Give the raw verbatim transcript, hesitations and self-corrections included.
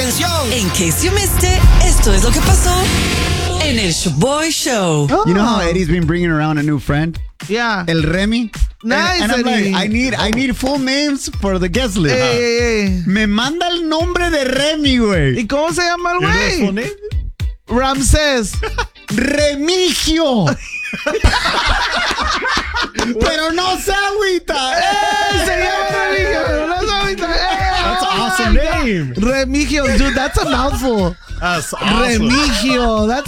atención. In case you missed it, esto es lo que pasó en el Shaboy Show. Oh. You know how Eddie's been bringing around a new friend? Yeah. El Remy. Nice, and, and I'm Eddie. like, I need, I need full names for the guest list. Ey, ey, ey. Me manda el nombre de Remy, güey. ¿Y cómo se llama el ¿You know his full güey? name? Ramsés. Remigio. Pero no se agüita. ¡Eh! Se llama Remigio. No sabes, ¡eh! That's an awesome name. Remigio, dude, that's a mouthful. That's awesome. Remigio, that's